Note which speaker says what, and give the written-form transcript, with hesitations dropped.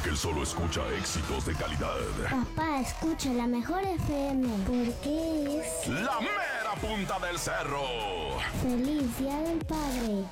Speaker 1: que él solo escucha éxitos de calidad.
Speaker 2: Papá, escucha la mejor FM porque es
Speaker 1: La mera punta del cerro.
Speaker 2: Feliz Día del Padre.